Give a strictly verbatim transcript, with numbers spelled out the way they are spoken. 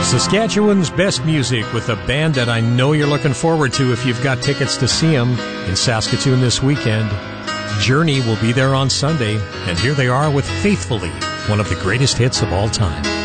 Saskatchewan's best music with a band that I know you're looking forward to if you've got tickets to see them in Saskatoon this weekend. Journey will be there on Sunday, and here they are with Faithfully, one of the greatest hits of all time.